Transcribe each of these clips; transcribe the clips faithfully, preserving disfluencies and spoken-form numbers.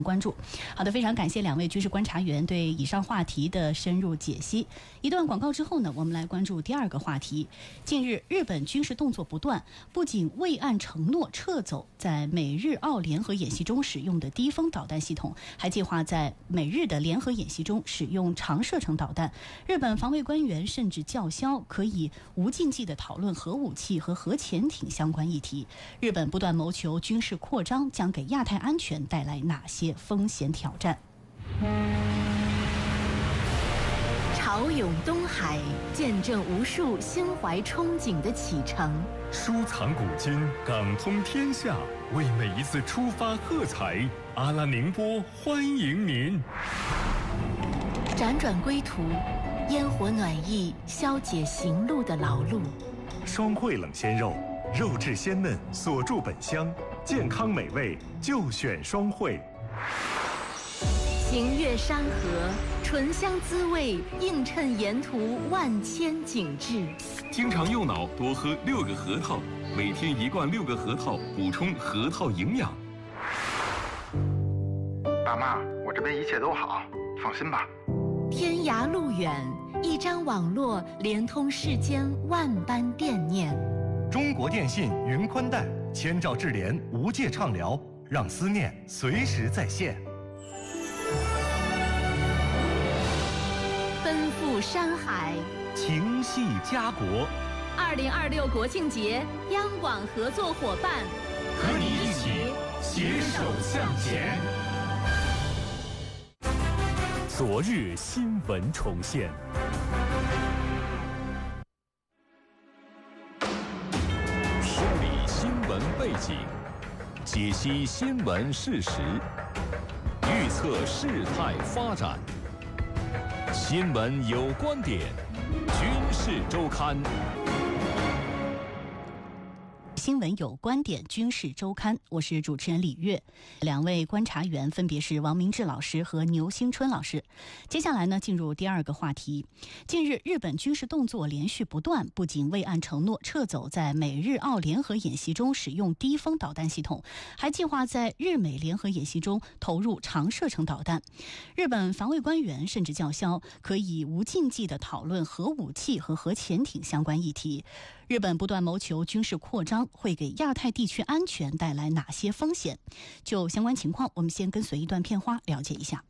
关注。好的，非常感谢两位军事观察员对以上话题的深入解析。一段广告之后呢，我们来关注第二个话题。近日，日本军事动作不断，不仅未按承诺撤走在美日澳联合演习中使用的低风导弹系统，还计划在美日的联合演习中使用长射程导弹。日本防卫官员甚至叫嚣可以无禁忌地讨论核武器和核潜艇相关议题。日本不断谋求军事扩张，将给亚太安全带来哪些风险挑战？ 潮涌东海，见证无数心怀憧憬的启程。 收藏古今，港通天下，为每一次出发喝彩。阿拉宁波欢迎您。 辗转归途，烟火暖意消解行路的劳碌。 双汇冷鲜肉，肉质鲜嫩，锁住本香，健康美味就选双汇。 行越山河，醇香滋味映衬沿途万千景致。 经常用脑，多喝六个核桃，每天一罐六个核桃，补充核桃营养。 爸妈，我这边一切都好，放心吧。 天涯路远，一张网络连通世间万般惦念。 中国电信云宽带，千兆智联无界畅聊，让思念随时在线。 奔赴山海， 情系家国。 二零二六国庆节，央广合作伙伴， 和你一起携手向前。 昨日新闻重现， 梳理新闻背景，解析新闻事实，预测事态发展。新闻有观点，军事周刊。 新闻有观点，军事周刊，我是主持人李月。两位观察员分别是王明志老师和牛兴春老师。接下来呢，进入第二个话题。近日，日本军事动作连续不断，不仅未按承诺撤走在美日澳联合演习中使用低风导弹系统，还计划在日美联合演习中投入长射程导弹。日本防卫官员甚至叫嚣可以无禁忌地讨论核武器和核潜艇相关议题。日本不断谋求军事扩张，会给亚太地区安全带来哪些风险？就相关情况，我们先跟随一段片花了解一下。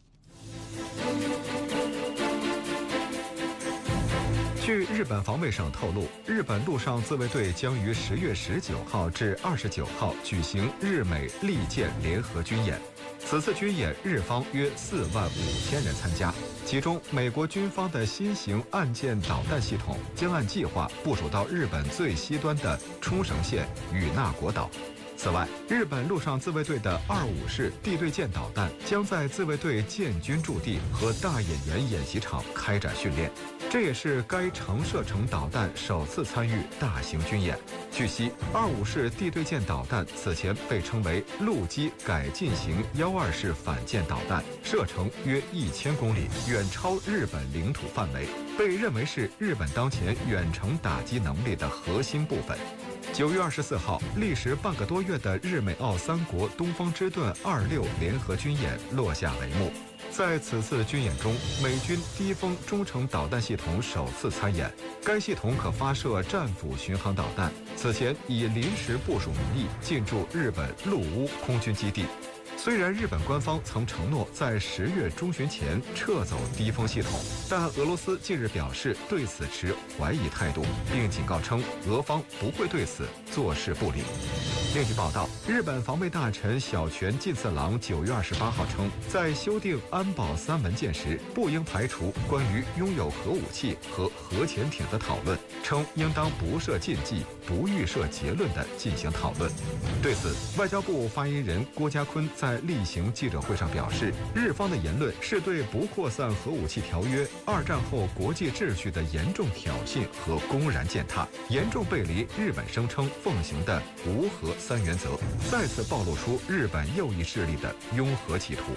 据日本防卫省透露，日本陆上自卫队将于十月十九号至二十九号举行日美利剑联合军演。此次军演，日方约四万五千人参加，其中美国军方的新型岸舰导弹系统将按计划部署到日本最西端的冲绳县与那国岛。此外，日本陆上自卫队的二五式地对舰导弹将在自卫队建军驻地和大野原演习场开展训练，这也是该长射程导弹首次参与大型军演。据悉，二五式地对舰导弹此前被称为陆基改进型幺二式反舰导弹，射程约一千公里，远超日本领土范围，被认为是日本当前远程打击能力的核心部分。九月二十四号，历时半个多月的日美澳三国东方之盾二六联合军演落下帷幕。在此次军演中，美军低风中程导弹系统首次参演，该系统可发射战斧巡航导弹，此前以临时部署名义进驻日本陆乌空军基地。虽然日本官方曾承诺在十月中旬前撤走低风系统，但俄罗斯近日表示对此持怀疑态度，并警告称俄方不会对此坐视不理。另据报道，日本防卫大臣小泉进次郎九月二十八号称，在修订安保三文件时，不应排除关于拥有核武器和核潜艇的讨论，称应当不设禁忌、不预设结论地进行讨论。对此，外交部发言人郭家坤在例行记者会上表示，日方的言论是对不扩散核武器条约、二战后国际秩序的严重挑衅和公然践踏，严重背离日本声称奉行的无核三原则，再次暴露出日本右翼势力的拥核企图。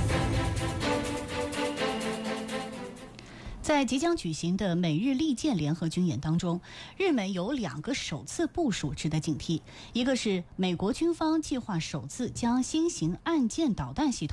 在即将举行的美日利剑联合军演当中，日美有两个首次部署值得警惕。一个是美国军方计划首次将新型岸舰导弹系统